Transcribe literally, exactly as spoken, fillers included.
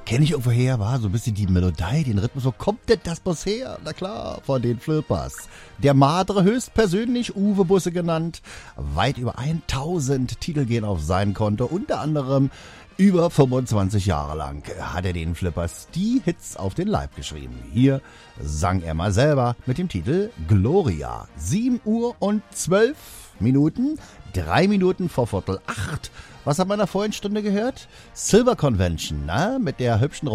Kenne ich irgendwoher, war so ein bisschen die Melodie, den Rhythmus. Wo kommt denn das bloß her? Na klar, von den Flippers. Der Madre höchstpersönlich, Uwe Busse genannt. Weit über tausend Titel gehen auf sein Konto. Unter anderem über fünfundzwanzig Jahre lang hat er den Flippers die Hits auf den Leib geschrieben. Hier sang er mal selber mit dem Titel Gloria. sieben Uhr und zwölf Minuten, drei Minuten vor Viertel acht. Was hat man in der vorigen Stunde gehört? Silver Convention, na, mit der hübschen